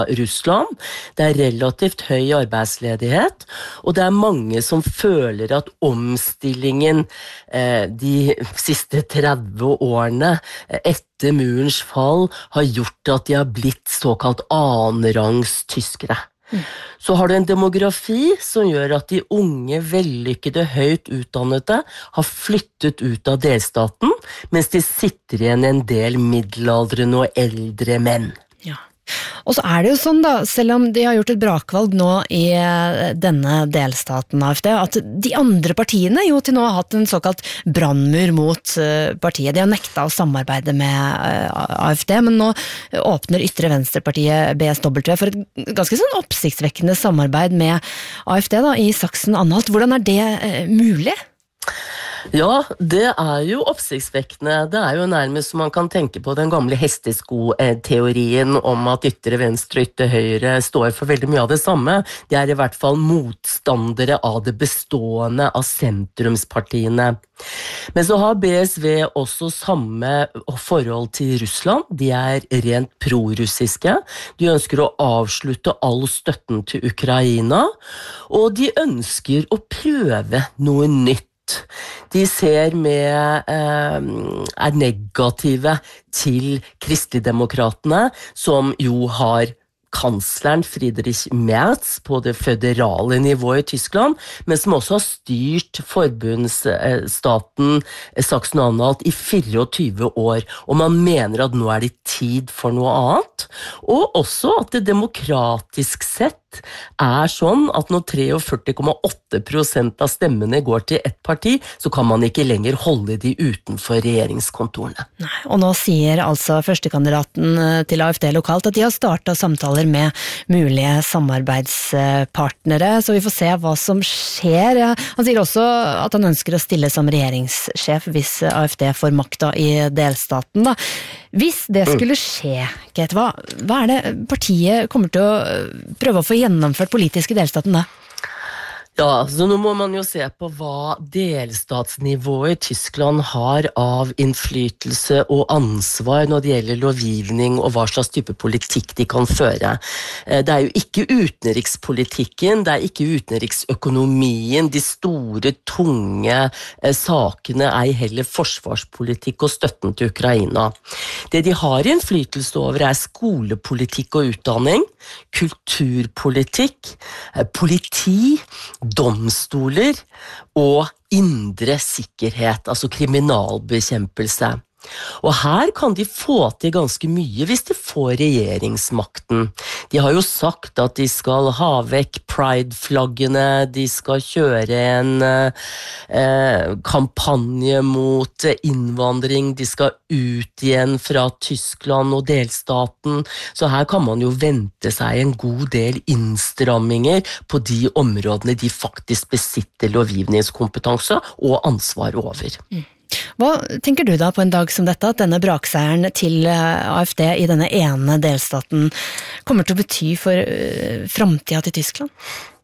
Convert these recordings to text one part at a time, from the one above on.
Russland. Det relativt høy arbeidsledighet, og det mange som føler at omstillingen de siste 30 årene etter murens fall har gjort at de har blitt såkalt annenrangs tyskere. Så har du en demografi som gjør at de unge, vellykkede, høyt utdannede har flyttet ut av delstaten, mens de sitter igjen en del middelaldrende og eldre menn. Ja. Og så det jo sånn da, selv om de har gjort et brakvalg nå i denne delstaten AfD, at de andre partiene jo til nå har hatt en såkalt brannmur mot partiet. De har nekta å samarbeide med AfD, men nå åpner ytre venstrepartiet BSW for et ganske sånn oppsiktsvekkende samarbeid med AfD da, i Sachsen-Anhalt. Hvordan det mulig? Ja, det jo oppsiktsvekkende. Det jo nærmest som man kan tenke på den gamle hestesko-teorien om at ytre venstre og ytre høyre står for veldig mye av det samme. De I hvert fall motstandere av det bestående av sentrumspartiene. Men så har BSV også samme forhold til Russland. De rent prorussiske. De ønsker å avslutte all støtten til Ukraina, og de ønsker å prøve noe nytt. De ser negative til kristeligdemokratene, som jo har kansleren Friedrich Merz på det føderale nivået I Tyskland, men som også har styrt forbundsstaten Sachsen-Anhalt I 24 år, og man mener at nå det tid for noe annet, og også at det demokratisk sett sånn at når 43,8% av stemmene går til ett parti, så kan man ikke lenger holde de utenfor regjeringskontorene. Nei, og nå sier altså førstekandidaten til AfD lokalt at de har startet samtaler med mulige samarbeidspartnere, så vi får se hva som skjer. Han sier også at han ønsker å stille som regjeringssjef hvis AfD får makta I delstaten. Da. Hvis det skulle skje, Kate, hva det partiet kommer til å prøve å få gjennomført politisk I delstaten da? Ja, så nå må man jo se på hva delstatsnivået I Tyskland har av innflytelse og ansvar når det gjelder lovgivning og hva slags type politikk de kan føre. Det jo ikke utenrikspolitikken, det ikke utenriksøkonomien, de store, tunge sakene heller forsvarspolitikk og støtten til Ukraina. Det de har innflytelse over skolepolitikk og utdanning, kulturpolitikk, politi, domstoler og indre sikkerhet, altså kriminalbekjempelse. Og her kan de få til ganske mye hvis de får regjeringsmakten. De har jo sagt at de skal ha vekk Pride-flaggene, de skal kjøre en kampanje mot innvandring, de skal ut igjen fra Tyskland og delstaten, så her kan man jo vente seg en god del innstramminger på de områdene de faktisk besitter lovgivningskompetanse og ansvar over. Hva tenker du da på en dag som dette, at denne brakseieren til AfD I denne ene delstaten kommer til å bety for fremtiden til Tyskland?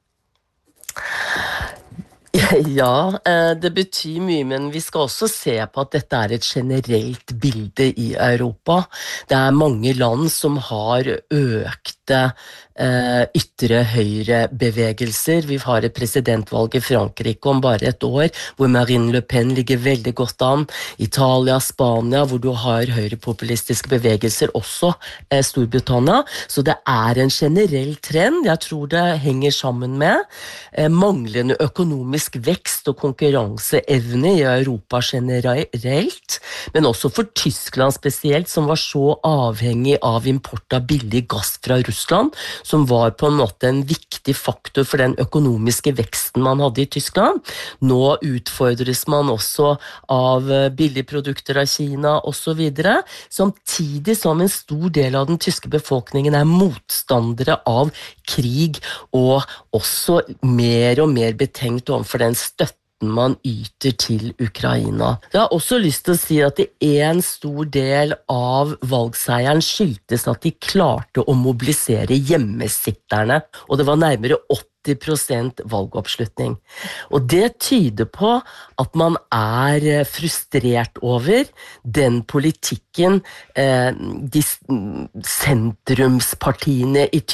Ja, det betyr mye, men vi skal også se på at dette et generelt bilde I Europa. Det mange land som har økte ytre høyre bevegelser. Vi har et presidentvalg I Frankrike om bare et år, hvor Marine Le Pen ligger veldig godt an. Italia, Spania, hvor du har høyrepopulistiske bevegelser, også Storbritannia. Så det en generell trend. Jeg tror det henger sammen med manglende økonomisk vekst og konkurranseevne I Europa generelt, men også for Tyskland spesielt, som var så avhengig av import av billig gass fra Russland, som var på en måte en viktig faktor for den økonomiske veksten man hadde I Tyskland. Nå utfordres man også av billigprodukter av Kina og så videre, samtidig som en stor del av den tyske befolkningen motstandere av krig og også mer og mer betenkt overfor den støtten man yter til Ukraina. Jeg har også lyst til å si at en stor del av valgseieren skyldtes at de klarte å mobilisere hjemmesitterne, og det var nærmere 80% valgoppslutning. Og det tyder på at man frustrert over den politikken de sentrumspartiene I